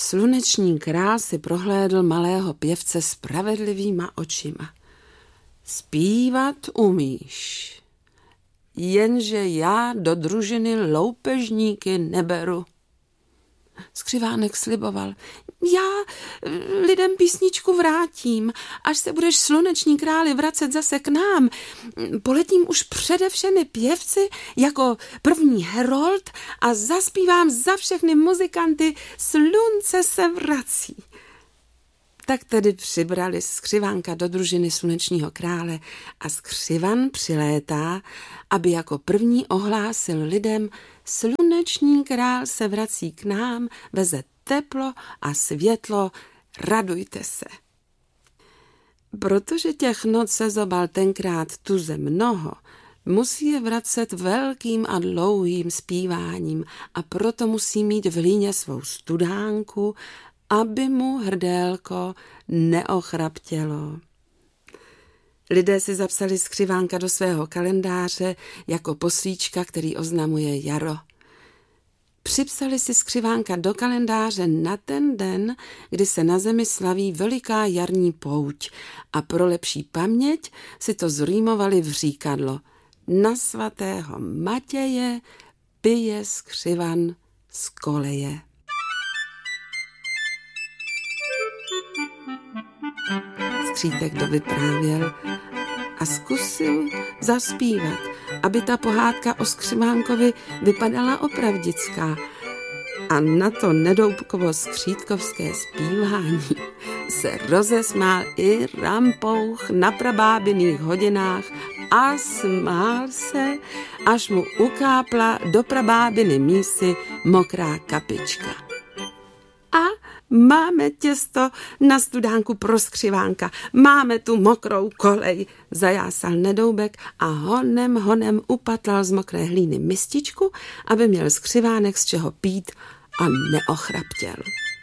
Sluneční král si prohlédl malého pěvce spravedlivýma očima. Zpívat umíš, jenže já do družiny loupežníky neberu. Skřivánek sliboval, já lidem písničku vrátím, až se budeš sluneční králi vracet zase k nám. Poletím už přede všemi pěvci jako první herold a zaspívám za všechny muzikanty Slunce se vrací. Tak tedy přibrali skřivánka do družiny slunečního krále a skřivan přilétá, aby jako první ohlásil lidem: sluneční král se vrací k nám, veze teplo a světlo, radujte se. Protože těch noc se zobal tenkrát tuze mnoho, musí je vracet velkým a dlouhým zpíváním a proto musí mít v hlíně svou studánku, aby mu hrdélko neochraptělo. Lidé si zapsali skřivánka do svého kalendáře jako poslíčka, který oznamuje jaro. Připsali si skřivánka do kalendáře na ten den, kdy se na zemi slaví veliká jarní pouť a pro lepší paměť si to zrýmovali v říkadlo: na svatého Matěje pije skřivan z koleje. Skřítek dovyprávěl a zkusil zaspívat, aby ta pohádka o skřivánkovi vypadala opravdická. A na to nedoubkovo skřítkovské zpívání se rozesmál i Rampouch na prabábiných hodinách a smál se, až mu ukápla do prabábiny mísy mokrá kapička. A máme těsto na studánku pro skřivánka, máme tu mokrou kolej, zajásal Nedoubek a honem upatlal z mokré hlíny mističku, aby měl skřivánek z čeho pít a neochraptěl.